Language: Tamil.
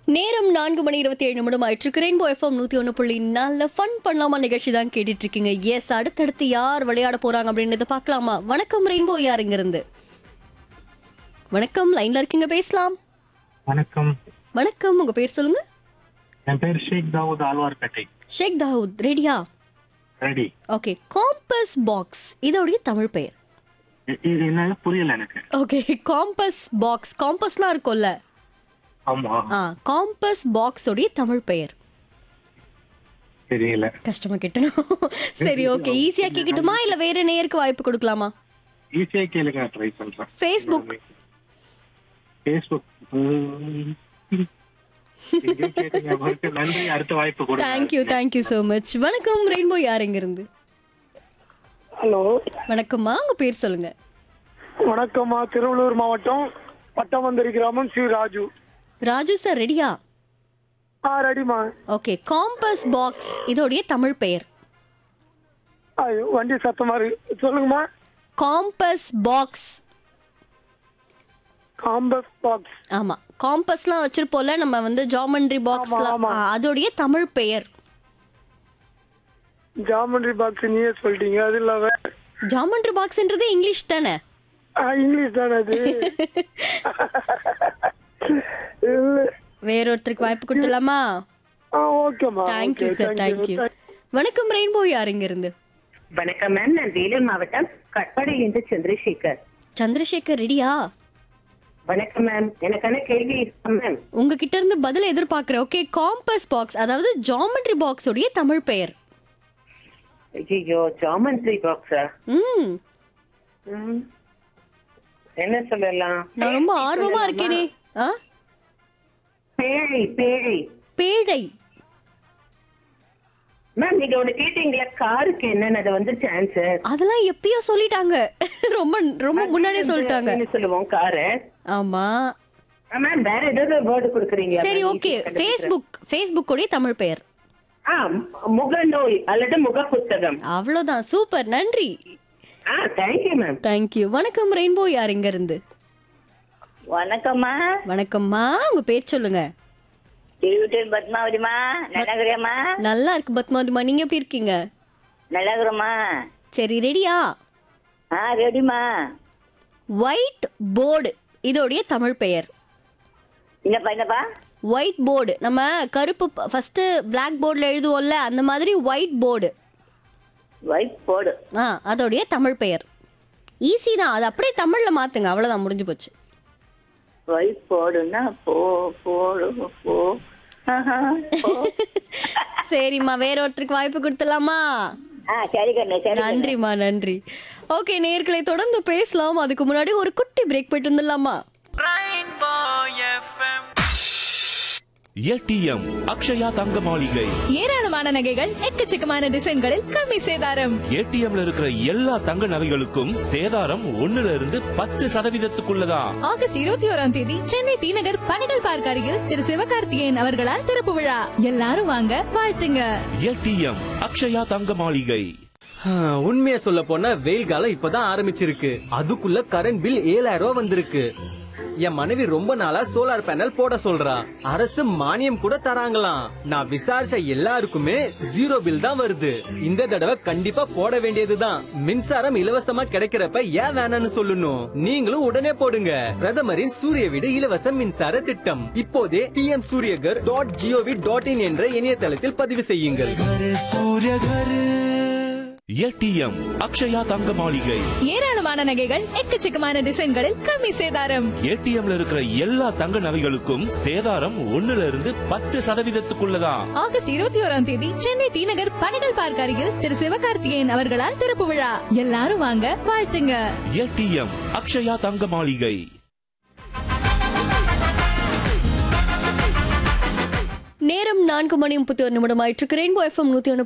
நேரம் 4:27 ஆயிட்டு ரெயின்போ எஃப்எம் 101.4 ஃபன் பண்ணலாமா நிகழ்ச்சி தான் கேட்டுட்டு இருக்கீங்க. எஸ், அடுத்தடுத்து யார் விளையாட போறாங்க அப்படின்றத பார்க்கலாமா? வணக்கம் ரெயின்போ, யார் இங்க இருந்து? வணக்கம், லைன்ல இருக்கீங்க, பேசலாம். வணக்கம். வணக்கம், உங்க பேர் சொல்லுங்க. என் பேர் ஷேக் தாவூத், ஆழ்வார்பேட்டை. ஷேக் தாவூத், ரெடியா? ரெடி. ஓகே, காம்பஸ் பாக்ஸ் இதோடைய தமிழ் பெயர். இது என்ன புரியல எனக்கு. ஓகே, காம்பஸ் பாக்ஸ், காம்பஸ்லாம் இருக்கும்ல, ஆமா, காம்பஸ் பாக்ஸ் உடைய தமிழ் பெயர் தெரியல. கஷ்டமா கேட்டணும். சரி, ஓகே, ஈஸியா கேக்கட்டுமா இல்ல வேற நேருக்கு வாய்ப்பு கொடுக்கலாமா? ஈஸியா கேளுங்க, ட்ரை பண்றேன். ஃபேஸ்புக். ஃபேஸ்புக். நன்றி, அடுத்த வாய்ப்பு கொடுங்க. Thank you so much. வணக்கம் ரெயின்போ, யார் எங்க இருந்து? ஹலோ, வணக்கம்மா, உங்க பேர் சொல்லுங்க. வணக்கம்மா. திருவள்ளூர் மாவட்டம் பட்டமந்திரி கிராமம் சி ராஜு. ராஜு சார், ரெடியா? ரெடிமா. ஓகே, காம்பஸ் பாக்ஸ் இதோடைய தமிழ் பெயர். ஐயோ, வண்டி சத்தமா இருக்கு, சொல்லுங்கம்மா. Compass box. Compass box. ஆமா, காம்பஸ்லாம் வச்சிருப்போம்ல நம்ம வந்து ஜாமெண்ட்ரி பாக்ஸ்லாம், அதோடைய தமிழ் பெயர். ஜாமெண்ட்ரி பாக்ஸ் நீயே சொல்லிட்டீங்க, அது இல்லாம ஜாமெண்ட்ரி பாக்ஸ்ன்றது இங்கிலீஷ் தானே? இங்கிலீஷ் தானே அது? இல்ல. வேறொருத்தருக்கு வாய்ப்பு கொடுத்துடலாமா? ஓகேம்மா. Thank you sir, thank you. வணக்கம் ரெயின்போ, யார் இங்க இருந்து? வணக்கம் மேம், நான் வேலூர் மாவட்டம் கட்பாடியிலிருந்து சந்திரசேகர். சந்திரசேகர், ரெடியா? வணக்கம் மேம், எனக்கான கேள்வி இருக்கா மேம்? உங்ககிட்ட இருந்து பதில் எதிர்பார்க்கிறேன். ஓகே, காம்பஸ் பாக்ஸ் அதாவது ஜாமெண்ட்ரி பாக்ஸ் உடைய தமிழ் பெயர். ஐயோ, ஜாமெண்ட்ரி பாக்ஸா? ம், என்ன சொல்லலாம்? நான் ரொம்ப ஆர்வமா இருக்கேனே. பேழை. பேழை. பேழை. மேம், நீங்க ஒண்ணு கேட்டீங்களா, காருக்கு என்னன்னு, அது வந்து ஆன்சர். அதெல்லாம் எப்பயோ சொல்லிட்டாங்க. ரொம்ப ரொம்ப முன்னாடியே சொல்லிட்டாங்க. என்ன சொல்லுவோம், காரு. ஆமா மேம், வேற ஏதாவது வேர்டு கொடுக்குறீங்களா? சரி, ஓகே, ஃபேஸ்புக் உடைய தமிழ் பெயர். முகநூல் அல்லது முக புத்தகம். அவ்வளவுதான், சூப்பர், நன்றி. Thank you ma'am. தேங்க்யூ. வணக்கம் ரெயின்போ, யார் இங்க இருந்து? வணக்கம்மா. வணக்கம்மா, உங்க பேர் சொல்லுங்க. திருவிட்டூர் பத்மாவதிமா. நல்லாக்குறியாம்மா? நல்லா இருக்கு பத்மாவதிமா, நீங்க எப்படி இருக்கீங்க? நல்லாக்குறோம்மா. சரி, ரெடியா? ரெடிமா. ஒயிட் போர்டு இதோடைய தமிழ் பெயர். என்னப்பா? ஒயிட் போர்டு, நம்ம கருப்பு ஃபர்ஸ்ட் பிளாக் போர்டுல எழுதுவோம்ல, அந்த மாதிரி ஒயிட் போர்டு. White board. அதோடைய தமிழ் பெயர் ஈஸி தான், அது அப்படியே தமிழ்ல மாத்துங்க, அவ்வளவுதான், முடிஞ்சு போச்சு. ஒயிட் போர்டுன்னா போடு. சரிம்மா, வேற ஒருத்தருக்கு வாய்ப்பு கொடுத்துலாமா? சரி கண்ணு, சரி. நன்றிம்மா, நன்றி. ஓகே, நேர்களை தொடர்ந்து பேசலாம். அதுக்கு முன்னாடி ஒரு குட்டி பிரேக் போயிட்டு வந்துடலாமா? ஏடிஎம் அக்ஷயா தங்க மாளிகை. ஏராளமான நகைகள், எக்கச்சக்கமான டிசைன்களில் கம்மி சேதாரம். ஏடிஎம்ல இருக்கிற எல்லா தங்க நகைகளுக்கும் சேதாரம் 1% ஆகஸ்ட் 21ஆம் தேதி சென்னை டி நகர் பனைகள் பார்க் அருகில் திரு சிவகார்த்திகேயன் அவர்களால் திறப்பு விழா. எல்லாரும் வாங்க, வாழ்த்துங்க. ஏடிஎம் அக்ஷயா தங்க மாளிகை. உண்மையா சொல்ல போனா வெயில் காலம் இப்பதான் ஆரம்பிச்சிருக்கு, அதுக்குள்ள கரண்ட் பில் 7000 ரூபாய் வந்திருக்கு. என் மனைவி ரொம்ப நாளா சோலார் பேனல் போட சொல்றா. அரசு மானியம் கூட தராங்களாம். நான் விசாரிச்ச எல்லாருக்குமே 0 பில் தான் வருது. இந்த தடவை கண்டிப்பா போட வேண்டியதுதான். மின்சாரம் இலவசமா கிடைக்கிறப்ப ஏன் வேணாம்னு சொல்லணும்? நீங்களும் உடனே போடுங்க. பிரதமரின் சூரிய வீடு இலவச மின்சார திட்டம் இப்போதே pmsuryagar.gov.in என்ற இணையதளத்தில் பதிவு செய்யுங்கள். ஏடிஎம் அக்ஷயா தங்க மாளிகை. ஏராளமான நகைகள், எக்கச்சக்கமான டிசைன்களில் கம்மி சேதாரம். ஏடிஎம்ல இருக்கிற எல்லா தங்க நகைகளுக்கும் சேதாரம் 1% ஆகஸ்ட் 21ஆம் தேதி சென்னை டி நகர் பனைகள் பார்க் அருகில் திரு சிவகார்த்திகேயன் அவர்களால் திறப்பு விழா. எல்லாரும் வாங்க, வாழ்த்துங்க. ஏடிஎம் அக்ஷயா தங்க மாளிகை. நேரம் 4:31 ஆயிட்டு ரெயின்போ எஃப்எம் 101.